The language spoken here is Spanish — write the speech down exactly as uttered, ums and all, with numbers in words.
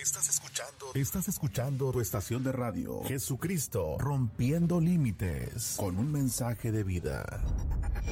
Estás escuchando, estás escuchando tu estación de radio, Jesucristo Rompiendo Límites, con un mensaje de vida.